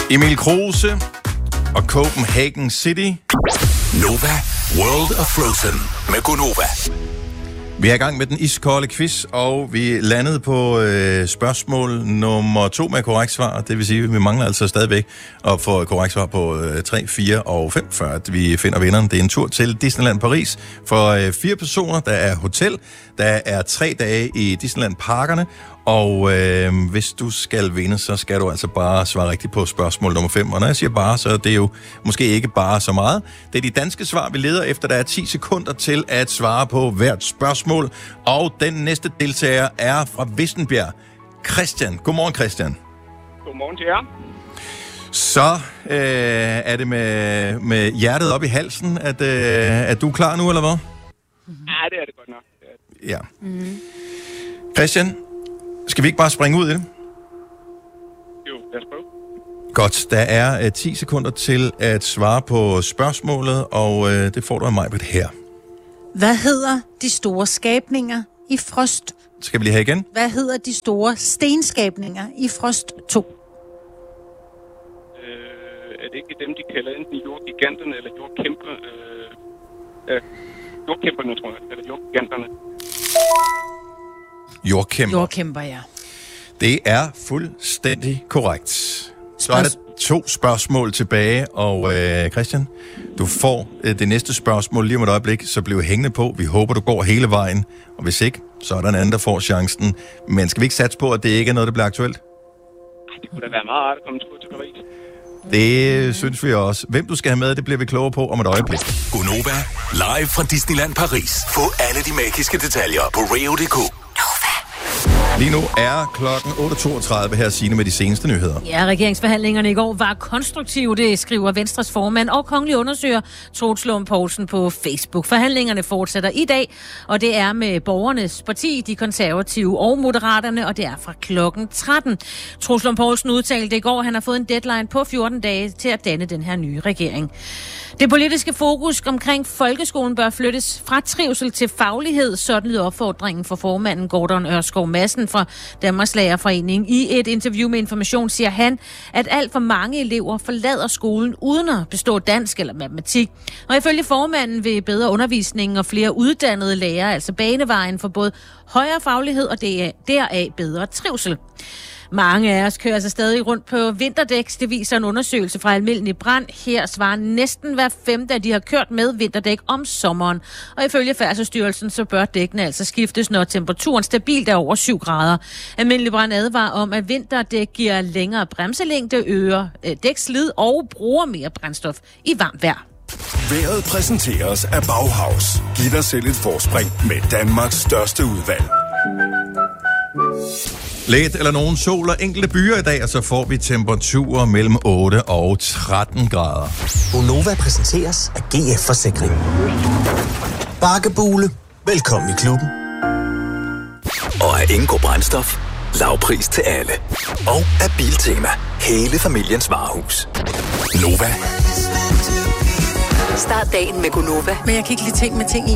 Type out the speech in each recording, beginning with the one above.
Emil Kruse og Copenhagen City. Nova World of Frozen med Gonova. Vi er i gang med den iskolde quiz, og vi landede på spørgsmål nummer 2 med korrekt svar. Det vil sige, at vi mangler altså stadigvæk at få korrekt svar på 3, 4 og 5, før at vi finder vinderen. Det er en tur til Disneyland Paris for 4 personer. Der er hotel, der er 3 dage i Disneyland Parkerne, og hvis du skal vinde, så skal du altså bare svare rigtigt på spørgsmål nummer 5. Og når jeg siger bare, så er det jo måske ikke bare så meget. Det er de danske svar, vi leder efter. Der er 10 sekunder til at svare på hvert spørgsmål. Og den næste deltager er fra Vissenbjerg. Christian. Godmorgen, Christian. Godmorgen til jer. Så er det med hjertet op i halsen, at du er klar nu, eller hvad? Ja, det er det godt nok. Ja. Christian, skal vi ikke bare springe ud i det? Jo, lad os prøve. Godt, der er 10 sekunder til at svare på spørgsmålet, og det får du af mig her. Hvad hedder de store skabninger i Frost? Skal vi lige have igen? Hvad hedder de store stenskabninger i Frost 2? Er det ikke dem, de kalder enten jordgiganterne eller jordkæmperne, tror jeg. Eller jordgiganterne. Jordkæmper. Jordkæmper, ja. Det er fuldstændig korrekt. Så er der 2 spørgsmål tilbage, og Christian, du får det næste spørgsmål lige om et øjeblik, så bliv hængende på. Vi håber, du går hele vejen, og hvis ikke, så er der en anden, der får chancen. Men skal vi ikke satse på, at det ikke er noget, der bliver aktuelt? Det kunne da være meget rart at komme til Paris. Det synes vi også. Hvem du skal have med, det bliver vi klogere på om et øjeblik. Gonova, live fra Disneyland Paris. Få alle de magiske detaljer på Rio.dk. Lige nu er klokken 8.32 her, Signe, med de seneste nyheder. Ja, regeringsforhandlingerne i går var konstruktive, det skriver Venstres formand og kongelig undersøger Troels Lund Poulsen på Facebook. Forhandlingerne fortsætter i dag, og det er med borgernes parti, de konservative og moderaterne, og det er fra klokken 13. Troels Lund Poulsen udtalte i går, at han har fået en deadline på 14 dage til at danne den her nye regering. Det politiske fokus omkring folkeskolen bør flyttes fra trivsel til faglighed, sådan lyder opfordringen for formanden Gordon Ørskov Madsen fra Danmarks Lærerforening. I et interview med Information siger han, at alt for mange elever forlader skolen uden at bestå dansk eller matematik. Og ifølge formanden vil bedre undervisning og flere uddannede lærere, altså banevejen for både højere faglighed og deraf bedre trivsel. Mange af os kører altså stadig rundt på vinterdæk. Det viser en undersøgelse fra Almindelig Brand. Her svarer næsten hver 5, at de har kørt med vinterdæk om sommeren. Og ifølge Færdselsstyrelsen, så bør dækkene altså skiftes, når temperaturen stabilt er over 7 grader. Almindelig Brand advarer om, at vinterdæk giver længere bremselængde, øger dækslid og bruger mere brændstof i varmt vejr. Vejret præsenteres af Bauhaus. Giv dig selv et forspring med Danmarks største udvalg. Lidt eller nogen sol og enkelte byer i dag, og så får vi temperaturer mellem 8 og 13 grader. Gonova præsenteres af GF Forsikring. Bakkebule. Velkommen i klubben. Og af Ingo Brændstof. Lavpris til alle. Og af Biltema. Hele familiens varehus. Nova. Start dagen med Gonova. Men jeg kan ikke lide ting med ting i.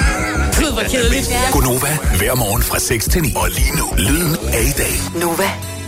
Gud, hvor kedeligt. Gonova, hver morgen fra 6 til 9. Og lige nu, lyden af i dag. Nova.